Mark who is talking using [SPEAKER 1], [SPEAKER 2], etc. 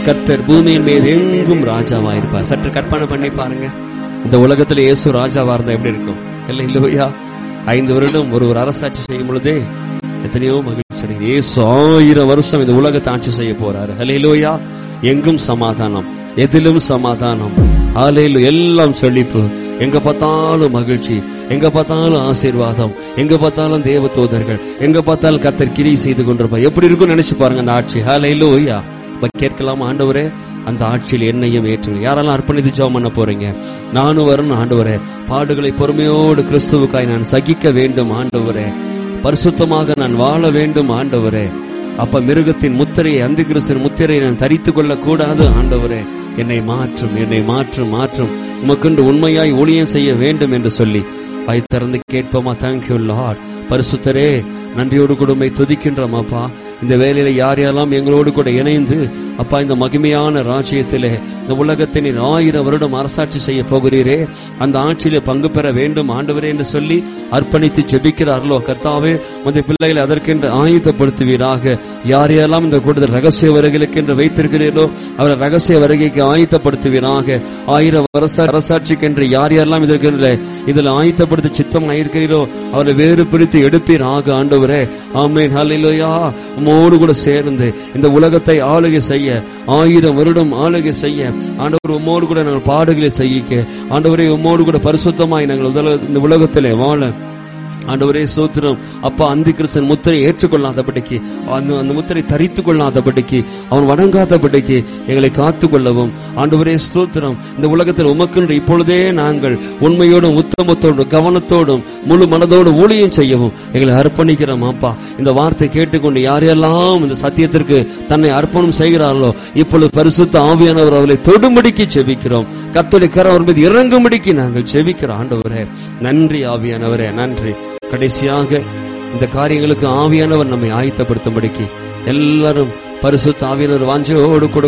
[SPEAKER 1] கர்த்தர் பூமியின் மீது எங்கும் ராஜாவாயிருப்பார். சற்று கற்பனை பண்ணி பாருங்க, இந்த உலகத்துல இயேசு ராஜாவா இருந்தா எப்படி இருக்கும்? இல்லையா? 5 வருடம் ஒரு அரசாட்சி செய்யும் பொழுதே எத்தனையோ மகிழ்ச்சி. இயேசு 1000 வருஷம் இந்த உலகத்தை ஆட்சி செய்ய போறாரு. ஹல்லேலூயா. எங்கும் சமாதானம், எதிலும் சமாதானம். ஹல்லேலூயா. எல்லாம் செழிப்பு, எங்க பார்த்தாலும் மகிழ்ச்சி, எங்க பார்த்தாலும் ஆசீர்வாதம், எங்க பார்த்தாலும் தேவ தூதர்கள், எங்க பார்த்தாலும் கர்த்தர் கிரியை செய்து கொண்டிருப்பார். எப்படி இருக்கும் நினைச்சு பாருங்க அந்த ஆட்சி. ஹல்லேலூயா. கேட்கலாம், ஆண்டவரே அந்த ஆட்சியில் என்னையும் ஏற்றுங்க. யாரெல்லாம் அர்ப்பணித்து ஜெபம் பண்ண போறீங்க? நானும் வரணும் ஆண்டவரே, பாடுகளை பொறுமையோடு கிறிஸ்துவுக்காய் நான் சகிக்க வேண்டும் ஆண்டவரே, பரிசுத்தமாக நான் வாழ வேண்டும் ஆண்டவரே. அப்ப மிருகத்தின் முத்திரையை, அந்தி கிறிஸ்துவின் முத்திரையை நான் தரித்துக் கொள்ள கூடாது ஆண்டவரே. என்னை மாற்றும், என்னை மாற்றும், மாற்றும். உமக்கென்று உண்மையாய் ஊழியம் செய்ய வேண்டும் என்று சொல்லி வாய் திறந்து கேட்போமா? Thank you Lord. பரிசுத்தரே, நன்றியோடு கூட உம்மை துதிக்கின்றோம் அப்பா. இந்த வேலையில யார் யாரெல்லாம் எங்களோடு கூட இணைந்து அப்பா இந்த மகிமையான ராஜ்யத்திலே இந்த உலகத்தின் 1000 வருடம் அரசாட்சி செய்ய போகிறீரே, அந்த ஆட்சியிலே பங்கு பெற வேண்டும் ஆண்டவரே என்று சொல்லி அர்ப்பணித்து ஜெபிக்கிறார்களோ கர்த்தாவே, அந்த பிள்ளைகளை அதற்கென்று ஆயத்தப்படுத்துவீராக. யார் யாரெல்லாம் இந்த கூட்டத்தில் ரகசிய வருகைக்கு என்று வைத்திருக்கிறீர்களோ அவரை ரகசிய வருகைக்கு ஆயத்தப்படுத்துவீராக. 1000 வருஷ அரசாட்சிக்கென்று யார் யாரெல்லாம் இதில் ஆயத்தப்படுத்த சித்தம் ஆயிருக்கிறீரோ அவரை வேறு பிரித்து எடுப்பீராக ஆண்டவரே. ஆமென். ஹல்லேலூயா. உம்மோடு கூட சேர்ந்து இந்த உலகத்தை ஆளுகை செய்ய, 1000 வருடம் ஆளுகை செய்ய ஆண்டவர் உம்மோடு கூட நாங்கள் பாடுகளை செய்ய ஆண்டவரே, உம்மோடு கூட பரிசுத்தமாய் நாங்கள் இந்த உலகத்திலே வாழ ஆண்டவரே ஸ்தோத்திரம். அப்பா, அந்தி கிறிஸ்தன் முத்திரை ஏற்றுக்கொள்ளாதபடிக்கு, அந்த முத்திரை தரித்துக் கொள்ளாதபடிக்கு, அவன் வணங்காதபடிக்கு எங்களை காத்துக் கொள்ளவும் ஆண்டவரே ஸ்தோத்திரம். இந்த உலகத்தில் உமக்கென்று இப்பொழுதே நாங்கள் உண்மையோடும் உத்தமத்தோடும் கவனத்தோடும் முழு மனதோடு ஊழியம் செய்யவும் எங்களை அர்ப்பணிக்கிறோம் அப்பா. இந்த வார்த்தை கேட்டுக்கொண்டு யாரெல்லாம் இந்த சத்தியத்திற்கு தன்னை அர்ப்பணம் செய்கிறார்களோ இப்பொழுது பரிசுத்த ஆவியானவர் அவர்களை தொடும்படிக்கு செபிக்கிறோம். கர்த்தருடைய கரம் அவர் மீது இறங்கும்படிக்கு நாங்கள் செபிக்கிறோம் ஆண்டவரே. நன்றி ஆவியானவரே, நன்றி. கடைசியாக இந்த காரியங்களுக்கு ஆவியானவர் நம்மை ஆயத்தப்படுத்தும்படிக்கு எல்லாரும் பரிசுத்த ஆவியானவர் வாஞ்சையோடு கூட